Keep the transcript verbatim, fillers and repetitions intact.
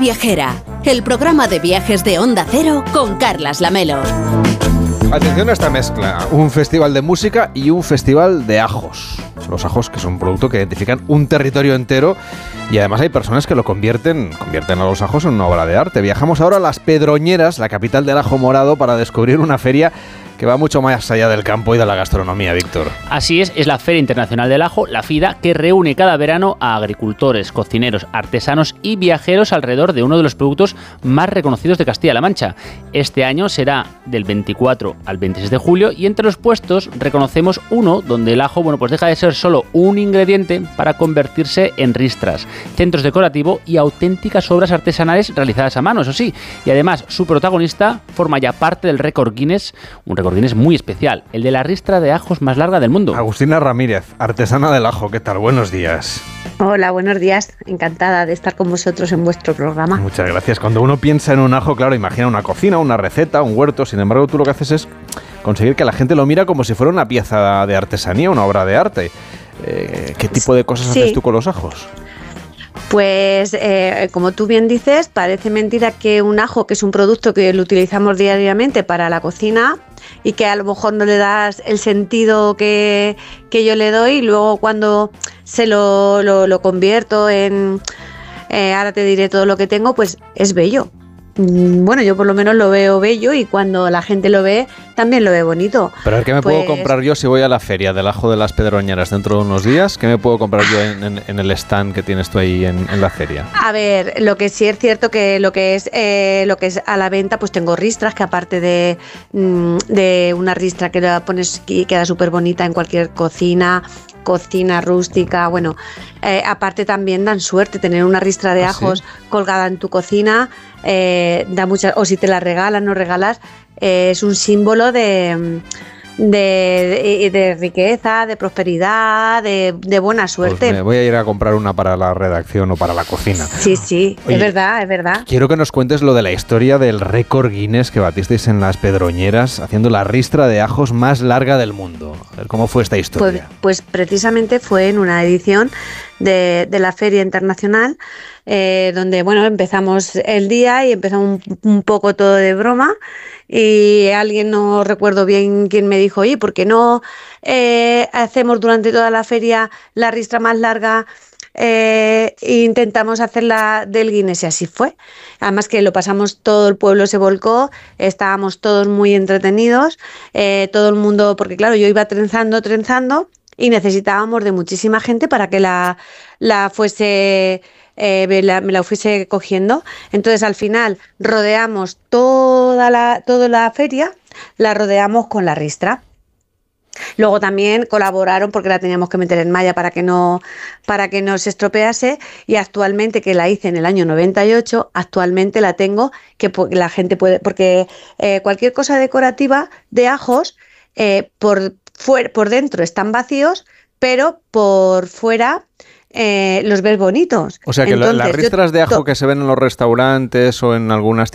Viajera, el programa de viajes de Onda Cero con Carlas Lamelo. Atención a esta mezcla, un festival de música y un festival de ajos. Los ajos, que son un producto que identifican un territorio entero, y además hay personas que lo convierten, convierten a los ajos en una obra de arte. Viajamos ahora a Las Pedroñeras, la capital del ajo morado, para descubrir una feria que va mucho más allá del campo y de la gastronomía, Víctor. Así es, es la Feria Internacional del Ajo, la FIDA, que reúne cada verano a agricultores, cocineros, artesanos y viajeros alrededor de uno de los productos más reconocidos de Castilla-La Mancha. Este año será del veinticuatro al veintiséis de julio y entre los puestos reconocemos uno donde el ajo, bueno, pues deja de ser solo un ingrediente para convertirse en ristras, centros decorativos y auténticas obras artesanales realizadas a mano, eso sí. Y además, su protagonista forma ya parte del récord Guinness, un récord Guinness muy especial, el de la ristra de ajos más larga del mundo. Agustina Ramírez, artesana del ajo, ¿qué tal? Buenos días. Hola, buenos días. Encantada de estar con vosotros en vuestro programa. Muchas gracias. Cuando uno piensa en un ajo, claro, imagina una cocina, una receta, un huerto. Sin embargo, tú lo que haces es conseguir que la gente lo mira como si fuera una pieza de artesanía, una obra de arte. Eh, ¿Qué tipo de cosas sí. haces tú con los ajos? Pues, eh, como tú bien dices, parece mentira que un ajo, que es un producto que lo utilizamos diariamente para la cocina y que a lo mejor no le das el sentido que, que yo le doy, y luego cuando se lo, lo, lo convierto en, eh, ahora te diré todo lo que tengo, pues es bello. Bueno, yo por lo menos lo veo bello y cuando la gente lo ve, también lo ve bonito. Pero a ver, ¿qué me pues... puedo comprar yo si voy a la feria del ajo de Las Pedroñeras dentro de unos días? ¿Qué me puedo comprar yo en, en, en el stand que tienes tú ahí en, en la feria? A ver, lo que sí es cierto que lo que es eh, lo que es a la venta, pues tengo ristras, que aparte de, de una ristra que la pones y queda súper bonita en cualquier cocina, cocina rústica, bueno, eh, aparte también dan suerte tener una ristra de ajos ¿Ah, sí? colgada en tu cocina, eh, da muchas, o si te la regalan o regalas, eh, es un símbolo de, de, de, de riqueza, de prosperidad, de, de buena suerte. Pues me voy a ir a comprar una para la redacción o para la cocina. Sí, sí, Oye, es verdad, es verdad. Quiero que nos cuentes lo de la historia del récord Guinness que batisteis en Las Pedroñeras haciendo la ristra de ajos más larga del mundo. A ver, ¿cómo fue esta historia? Pues, pues precisamente fue en una edición de, de la Feria Internacional, eh, donde, bueno, empezamos el día y empezamos un, un poco todo de broma. Y alguien, no recuerdo bien quién, me dijo, oye, ¿por qué no eh, hacemos durante toda la feria la ristra más larga eh, e intentamos hacerla del Guinness? Y así fue. Además que lo pasamos, todo el pueblo se volcó, estábamos todos muy entretenidos, eh, todo el mundo, porque claro, yo iba trenzando, trenzando y necesitábamos de muchísima gente para que la, la fuese... Eh, me, la, me la fuese cogiendo. Entonces al final rodeamos toda la, toda la feria, la rodeamos con la ristra. Luego también colaboraron porque la teníamos que meter en malla para que no, para que no se estropease, y actualmente, que la hice en el año noventa y ocho, actualmente la tengo, que la gente puede, porque eh, cualquier cosa decorativa de ajos, eh, por, fuera, por dentro están vacíos, pero por fuera Eh, los ves bonitos. O sea que Entonces, las ristras de ajo yo, que se ven en los restaurantes o en algunas